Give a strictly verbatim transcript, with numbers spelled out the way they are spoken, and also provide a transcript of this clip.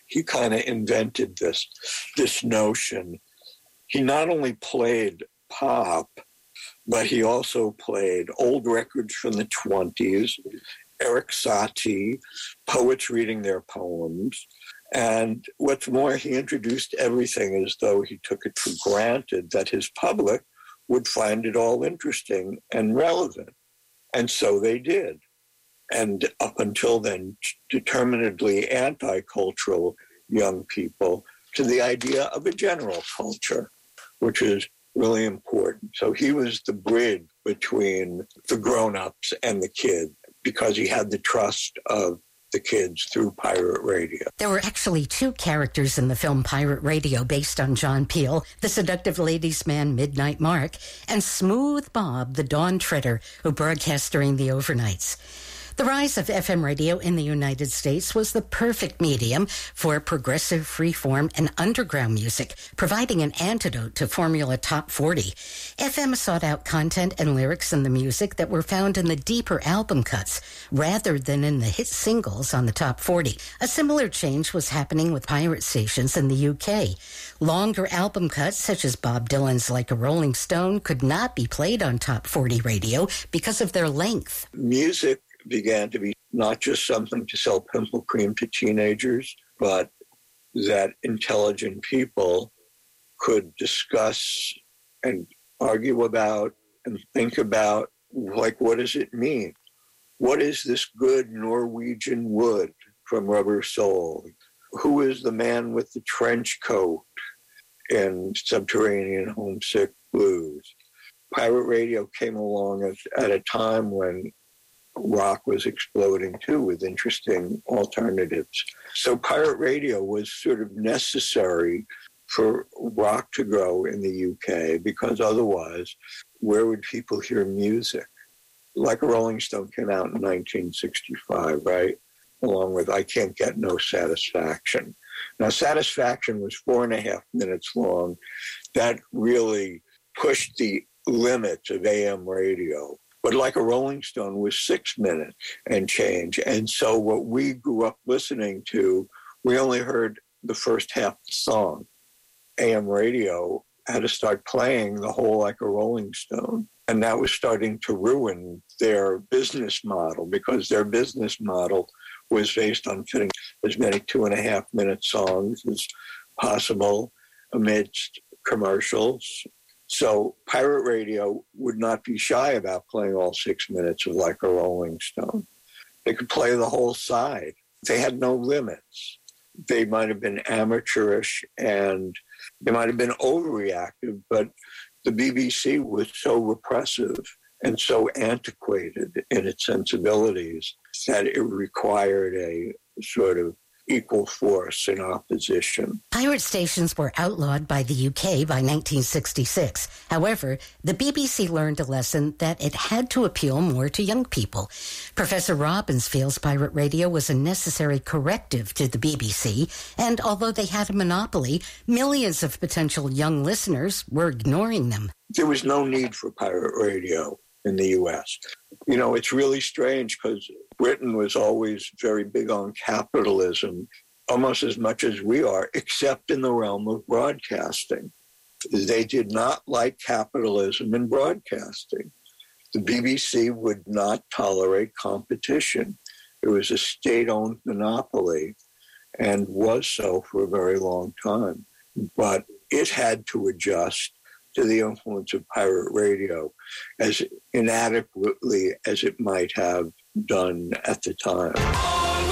he kind of invented this, this notion. He not only played pop, but he also played old records from the twenties, Erik Satie, poets reading their poems. And what's more, he introduced everything as though he took it for granted that his public would find it all interesting and relevant. And so they did. And up until then, determinedly anti-cultural young people to the idea of a general culture, which is really important. So he was the bridge between the grown-ups and the kids because he had the trust of the kids through pirate radio. There were actually two characters in the film Pirate Radio based on John Peel, the seductive ladies' man Midnight Mark, and Smooth Bob, the dawn treader who broadcast during the overnights. The rise of F M radio in the United States was the perfect medium for progressive, freeform, and underground music, providing an antidote to Formula Top forty. F M sought out content and lyrics in the music that were found in the deeper album cuts, rather than in the hit singles on the Top forty. A similar change was happening with pirate stations in the U K. Longer album cuts, such as Bob Dylan's Like a Rolling Stone, could not be played on Top forty radio because of their length. Music began to be not just something to sell pimple cream to teenagers, but that intelligent people could discuss and argue about and think about, like, what does it mean? What is this good Norwegian wood from Rubber Soul? Who is the man with the trench coat in Subterranean Homesick Blues? Pirate radio came along at, at a time when rock was exploding too with interesting alternatives. So pirate radio was sort of necessary for rock to grow in the U K because otherwise, where would people hear music? Like a Rolling Stone came out in nineteen sixty-five, right? Along with I Can't Get No Satisfaction. Now, Satisfaction was four and a half minutes long. That really pushed the limits of A M radio. But Like a Rolling Stone was six minutes and change. And so what we grew up listening to, we only heard the first half of the song. A M radio had to start playing the whole Like a Rolling Stone. And that was starting to ruin their business model because their business model was based on fitting as many two and a half minute songs as possible amidst commercials. So pirate radio would not be shy about playing all six minutes of Like a Rolling Stone. They could play the whole side. They had no limits. They might have been amateurish and they might have been overreactive, but the B B C was so repressive and so antiquated in its sensibilities that it required a sort of equal force in opposition. Pirate stations were outlawed by the U K by nineteen sixty-six. However, the B B C learned a lesson that it had to appeal more to young people. Professor Robbins feels pirate radio was a necessary corrective to the B B C, and although they had a monopoly, millions of potential young listeners were ignoring them. There was no need for pirate radio in the U S. You know, it's really strange because Britain was always very big on capitalism, almost as much as we are, except in the realm of broadcasting. They did not like capitalism in broadcasting. The B B C would not tolerate competition. It was a state-owned monopoly and was so for a very long time. But it had to adjust to the influence of pirate radio as inadequately as it might have done at the time.